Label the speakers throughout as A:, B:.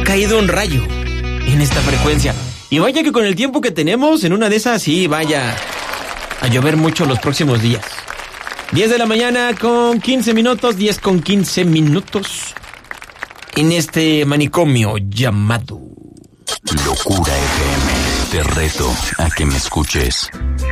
A: caído un rayo en esta frecuencia. Y vaya que con el tiempo que tenemos, en una de esas sí vaya a llover mucho los próximos días. 10 de la mañana con 15 minutos, 10 con 15 minutos. En este manicomio llamado
B: Locura FM. Te reto a que me escuches.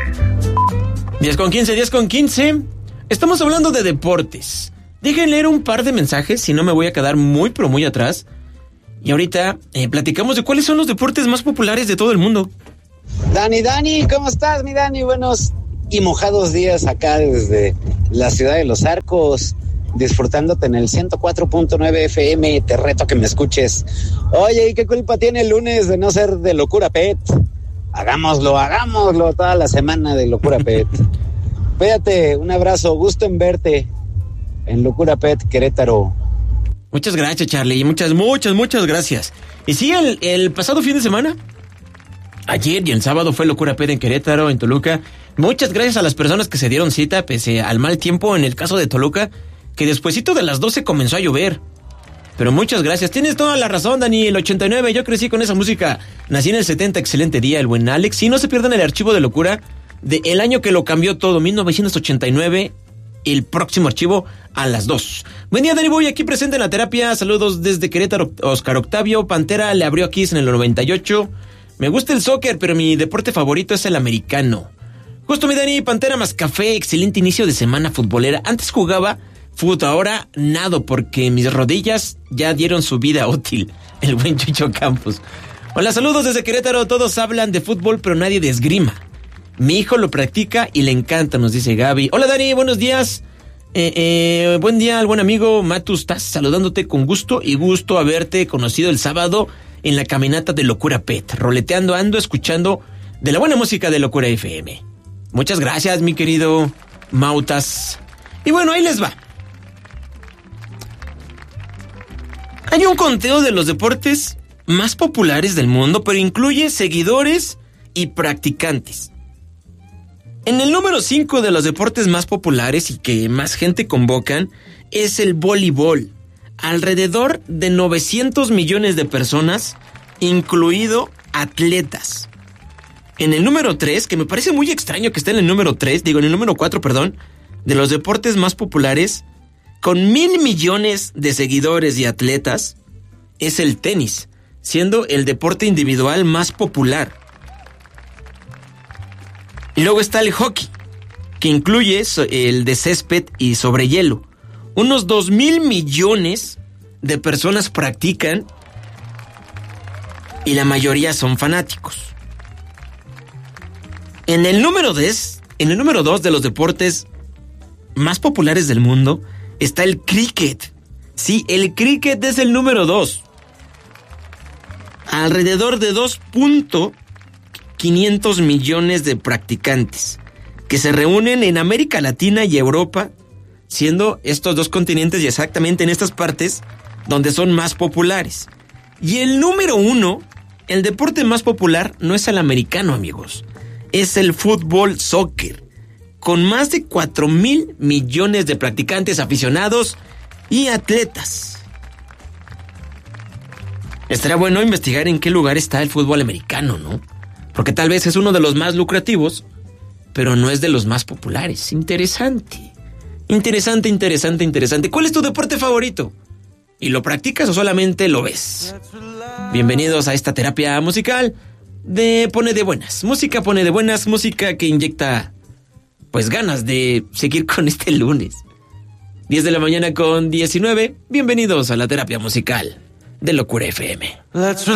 A: 10 con 15, 10 con 15. Estamos hablando de deportes. Dejen leer un par de mensajes, si no me voy a quedar muy pero muy atrás. Y ahorita platicamos de cuáles son los deportes más populares de todo el mundo.
C: Dani, ¿cómo estás, mi Dani? Buenos y mojados días acá desde la ciudad de Los Arcos, disfrutándote en el 104.9 FM. Te reto a que me escuches. Oye, ¿y qué culpa tiene el lunes de no ser de Locura Pet? Hagámoslo toda la semana de Locura Pet. Cuídate, un abrazo, gusto en verte en Locura Pet Querétaro.
A: Muchas gracias, Charlie, muchas gracias. Y sí, el pasado fin de semana, ayer y el sábado fue Locura Pet en Querétaro, en Toluca. Muchas gracias a las personas que se dieron cita, pese al mal tiempo en el caso de Toluca, que despuesito de las 12 comenzó a llover. Pero muchas gracias, tienes toda la razón, Dani, el 89, yo crecí con esa música, nací en el 70, excelente día, el buen Alex, y no se pierdan el archivo de Locura del año que lo cambió todo, 1989, el próximo archivo a las 2. Buen día, Dani Boy, aquí presente en la terapia. Saludos desde Querétaro, Oscar Octavio. Pantera le abrió aquí en el 98. Me gusta el soccer, pero mi deporte favorito es el americano. Justo, mi Dani, Pantera más café. Excelente inicio de semana futbolera. Antes jugaba fútbol, ahora nado porque mis rodillas ya dieron su vida útil. El buen Chucho Campos. Hola, saludos desde Querétaro. Todos hablan de fútbol, pero nadie de esgrima. Mi hijo lo practica y le encanta, nos dice Gaby. Hola, Dani, buenos días. Buen día al buen amigo Matus, estás saludándote con gusto y gusto haberte conocido el sábado en la caminata de Locura Pet. Roleteando ando, escuchando de la buena música de Locura FM. Muchas gracias, mi querido Mautas. Y bueno, ahí les va. Hay un conteo de los deportes más populares del mundo, pero incluye seguidores y practicantes. En el número 5 de los deportes más populares y que más gente convocan es el voleibol. Alrededor de 900 millones de personas, incluido atletas. En el número 3, que me parece muy extraño que esté en el número 4, de los deportes más populares, con 1,000 millones de seguidores y atletas, es el tenis, siendo el deporte individual más popular. Y luego está el hockey, que incluye el de césped y sobre hielo. Unos 2,000 millones de personas practican y la mayoría son fanáticos. En el número 2 de los deportes más populares del mundo está el cricket. Sí, el cricket es el número 2. Alrededor de 2.500 millones de practicantes que se reúnen en América Latina y Europa, siendo estos dos continentes y exactamente en estas partes donde son más populares. Y el número 1, el deporte más popular, no es el americano, amigos, es el fútbol soccer, con más de 4,000 millones de practicantes, aficionados y atletas. Estaría bueno investigar en qué lugar está el fútbol americano, ¿no? Porque tal vez es uno de los más lucrativos, pero no es de los más populares. Interesante. ¿Cuál es tu deporte favorito? ¿Y lo practicas o solamente lo ves? Bienvenidos a esta terapia musical de Pone de Buenas. Música pone de buenas, música que inyecta, pues, ganas de seguir con este lunes. 10 de la mañana con 19. Bienvenidos a la terapia musical de Locura FM.